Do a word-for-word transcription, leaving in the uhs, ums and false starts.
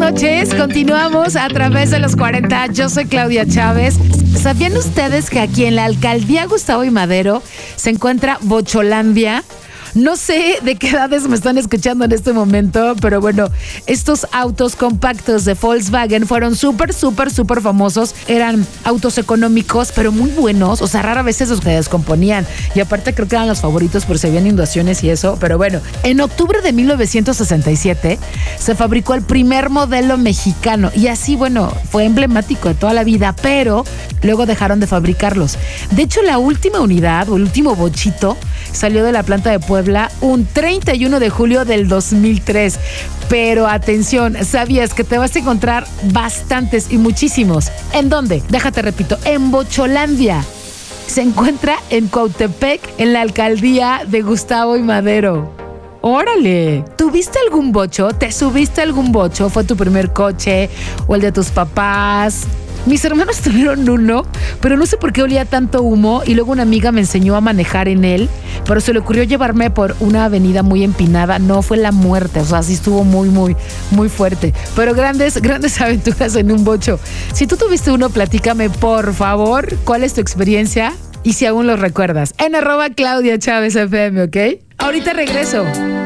noches, continuamos a través de los cuarenta. Yo soy Claudia Chávez. ¿Sabían ustedes que aquí en la alcaldía Gustavo y Madero se encuentra Bocholandia? No sé de qué edades me están escuchando en este momento, pero bueno, estos autos compactos de Volkswagen fueron súper, súper, súper famosos. Eran autos económicos, pero muy buenos. O sea, rara vez esos que descomponían. Y aparte creo que eran los favoritos por si habían inundaciones y eso. Pero bueno, en octubre de mil novecientos sesenta y siete se fabricó el primer modelo mexicano. Y así, bueno, fue emblemático de toda la vida, pero luego dejaron de fabricarlos. De hecho, la última unidad o el último bochito salió de la planta de Puebla un treinta y uno de julio del dos mil tres. Pero atención, ¿sabías que te vas a encontrar bastantes y muchísimos? ¿En dónde? Déjate repito, en Bocholandia. Se encuentra en Cuautepec, en la alcaldía de Gustavo y Madero. ¡Órale! ¿Tuviste algún bocho? ¿Te subiste algún bocho? ¿Fue tu primer coche? ¿O el de tus papás? Mis hermanos tuvieron uno, pero no sé por qué olía tanto humo y luego una amiga me enseñó a manejar en él, pero se le ocurrió llevarme por una avenida muy empinada. No, fue la muerte, o sea, sí estuvo muy, muy, muy fuerte. Pero grandes, grandes aventuras en un bocho. Si tú tuviste uno, platícame, por favor, cuál es tu experiencia y si aún lo recuerdas. En arroba Claudia Chávez F M, ¿ok? Ahorita regreso.